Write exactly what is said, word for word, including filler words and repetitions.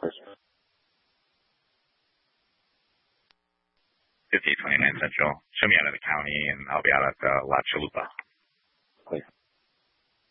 fifty-eight twenty-nine Central. Show me out of the county, and I'll be out at uh, La Chalupa. Please.